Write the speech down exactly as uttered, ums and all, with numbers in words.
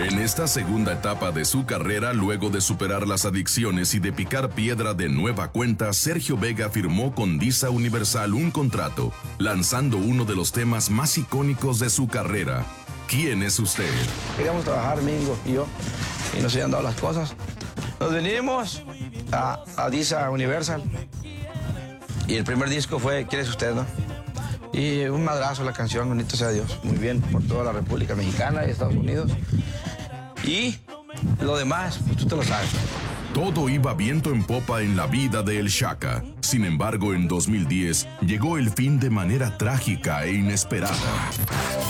En esta segunda etapa de su carrera, luego de superar las adicciones y de picar piedra de nueva cuenta, Sergio Vega firmó con Disa Universal un contrato, lanzando uno de los temas más icónicos de su carrera. ¿Quién es usted? Queríamos trabajar, Mingo y yo, y nos habían dado las cosas. Nos venimos a, a Disa Universal, y el primer disco fue ¿Quién es usted, no? Y un madrazo la canción, bonito sea Dios. Muy bien, por toda la República Mexicana y Estados Unidos. Y lo demás, pues tú te lo sabes. Todo iba viento en popa en la vida de El Shaka. Sin embargo, en dos mil diez llegó el fin de manera trágica e inesperada.